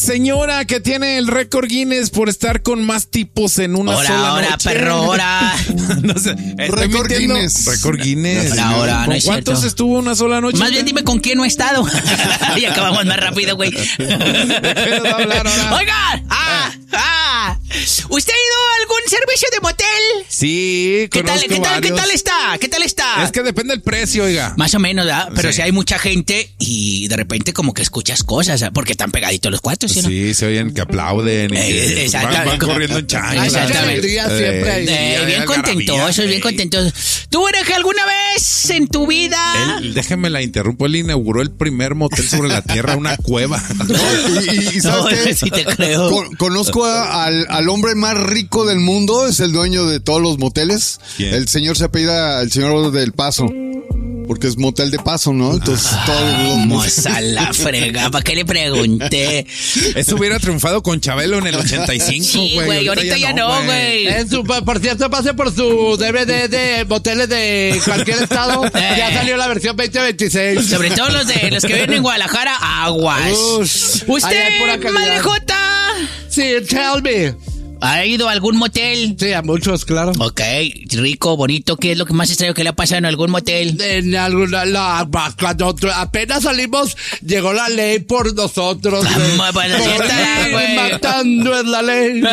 Señora que tiene el récord Guinness por estar con más tipos en una sola noche. Perro, hora. No sé, Récord Guinness. Récord Guinness. Ahora, ¿Con no es cuántos cierto. estuvo una sola noche? Más bien dime con quién no he estado. Y acabamos más rápido, güey. Oigan, ¿usted ha ido a algún servicio de motel? Sí, ¿Qué tal está? Es que depende del precio, oiga. Más o menos, ¿verdad? Pero Sí. si hay mucha gente y de repente como que escuchas cosas, porque están pegaditos los cuartos, ¿sí, no? Sí, se oyen que aplauden y que van corriendo en chanclas. Exactamente. Siempre hay. Bien contentosos, bien contentosos. ¿Tú, Oreja, alguna vez en tu vida? Déjeme la interrumpo. Él inauguró el primer motel sobre la tierra, una cueva. Y ¿sabes qué? Sí te creo. Conozco al hombre más rico del mundo, es el dueño de todos los moteles. ¿Quién? El señor se apellida el señor del Paso. Porque es motel de paso, ¿no? Entonces todos los Vamos a la frega, ¿para qué le pregunté? Eso hubiera triunfado con Chabelo en el 85, Sí, güey, ahorita ya no, güey. Por cierto, pase por su DVD de moteles de cualquier estado. Ya salió la versión 2026. Sobre todo los que viven en Guadalajara, aguas. Ahí hay pura ¿Usted, calidad. Madrejota, Sí, tell me. ha ido a algún motel? Sí, a muchos, claro. Ok, rico, bonito. ¿Qué es lo que más extraño que le ha pasado en algún motel? En alguna, cuando apenas salimos, llegó la ley por nosotros. Bueno, sí está, güey. Matando es la ley.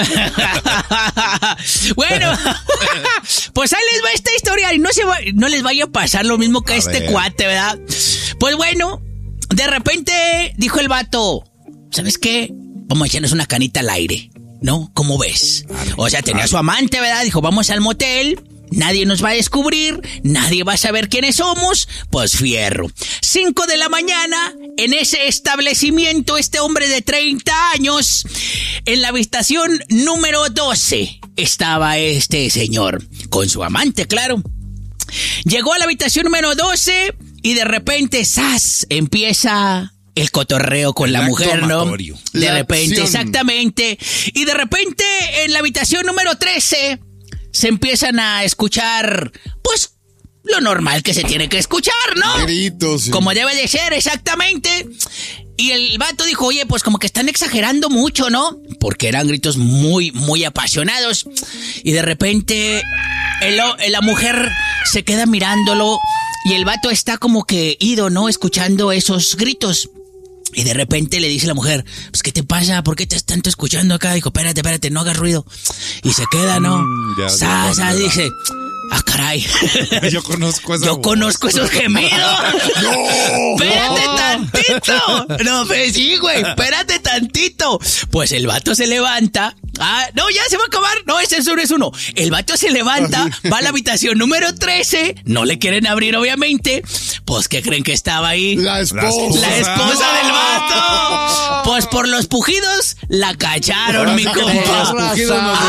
Bueno, pues ahí les va esta historia y no les vaya a pasar lo mismo que a este ver. cuate, ¿verdad? Pues bueno, de repente dijo el vato, ¿sabes qué? Vamos a echarnos una canita al aire, ¿no? ¿Cómo ves? O sea, tenía a su amante, ¿verdad? Dijo, vamos al motel. Nadie nos va a descubrir, nadie va a saber quiénes somos, pues fierro. 5 de la mañana, en ese establecimiento, este hombre de 30 años, en la habitación número 12, estaba este señor, con su amante, claro. Llegó a la habitación número 12 y de repente, ¡zas!, empieza el cotorreo con la acto mujer, ¿no? amatorio. De La repente, acción. exactamente. Y de repente, en la habitación número 13... se empiezan a escuchar, pues, lo normal que se tiene que escuchar, ¿no? gritos. Sí. Como debe de ser, exactamente. Y el vato dijo, oye, pues como que están exagerando mucho, ¿no? Porque eran gritos muy, muy apasionados. Y de repente, la mujer se queda mirándolo y el vato está como que ido, ¿no? Escuchando esos gritos. Y de repente le dice la mujer, pues, ¿qué te pasa? ¿Por qué te estás tanto escuchando acá? Dijo, espérate, no hagas ruido. Y se queda, ¿no? Dice, ah, caray. Yo conozco esa Yo voz. conozco esos gemidos. Espérate tantito. No, pues sí, güey, espérate tantito. Pues el vato se levanta. Ah, no, ya se va a acabar. No, ese solo es uno. El vato se levanta, va a la habitación número 13. No le quieren abrir, obviamente. Pues, ¿qué creen que estaba ahí? La esposa. La esposa del vato. Pues por los pujidos la cacharon, mi compa. Los pujidos nos